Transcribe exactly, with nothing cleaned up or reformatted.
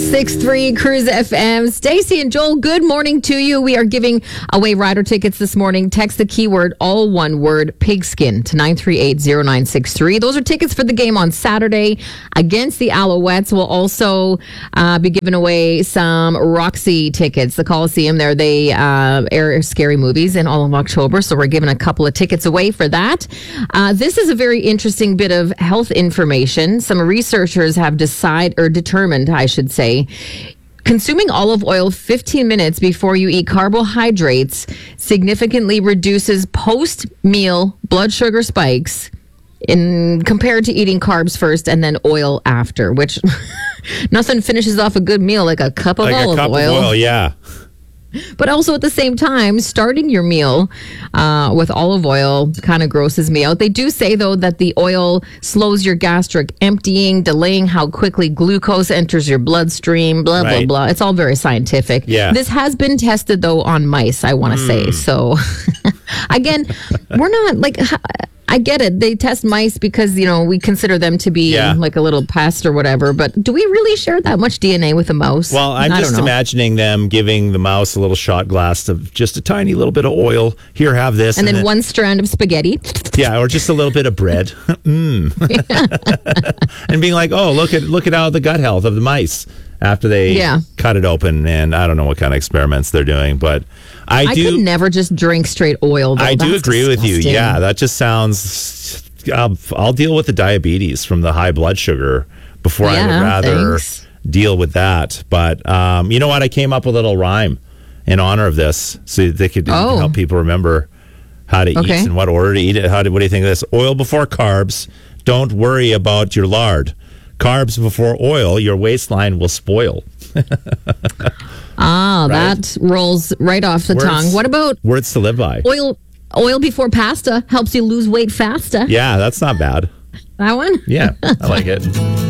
six three Cruise F M. Stacey and Joel, good morning to you. We are giving away rider tickets this morning. Text the keyword, all one word, pigskin to nine three eight zero nine six three. Those are tickets for the game on Saturday against the Alouettes. We'll also uh, be giving away some Roxy tickets. The Coliseum there, they uh, air scary movies in all of October, so we're giving a couple of tickets away for that. Uh, this is a very interesting bit of health information. Some researchers have decided, or determined, I should say, consuming olive oil fifteen minutes before you eat carbohydrates significantly reduces post-meal blood sugar spikes in compared to eating carbs first and then oil after, which nothing finishes off a good meal like a cup of like olive a cup oil. Of oil, yeah. But also at the same time, starting your meal uh, with olive oil kind of grosses me out. They do say, though, that the oil slows your gastric emptying, delaying how quickly glucose enters your bloodstream, blah, Right. blah, blah. It's all very scientific. Yeah. This has been tested, though, on mice, I want to Mm. say. So, again, we're not like... I get it. They test mice because, you know, we consider them to be Yeah. like a little pest or whatever. But do we really share that much D N A with a mouse? Well, I'm I just don't know. imagining them giving the mouse a little shot glass of just a tiny little bit of oil. Here, have this. And, then one strand of spaghetti. Yeah, or just a little bit of bread. mm. And being like, oh, look at look at how the gut health of the mice after they Yeah. cut it open. And I don't know what kind of experiments they're doing, but I, I do. could never just drink straight oil, though. I do That's agree with you. disgusting. Yeah, that just sounds. I'll, I'll deal with the diabetes from the high blood sugar before I Yeah, would rather thanks. deal with that. But um, you know what? I came up with a little rhyme in honor of this, so they could Oh. help people remember how to Okay. eat and what order to eat it. How do, what do you think of this? Oil before carbs. Don't worry about your lard. Carbs before oil. Your waistline will spoil. Ah, Right? that rolls right off the Words- tongue. What about Words to live by. oil? Oil before pasta helps you lose weight faster. Yeah, that's not bad. That one? Yeah, I like it.